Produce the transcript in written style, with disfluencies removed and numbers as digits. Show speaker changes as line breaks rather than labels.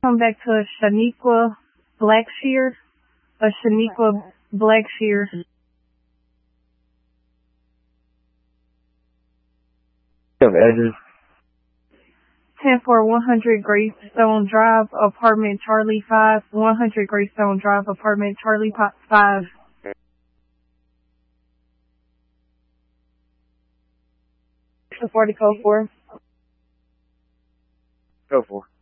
Come back to Shaniqua Blackshear. Shaniqua Blackshear.
Of address.
10100 Greystone Drive, apartment Charlie 5. 100 Greystone Drive, apartment Charlie 5.
Code 4.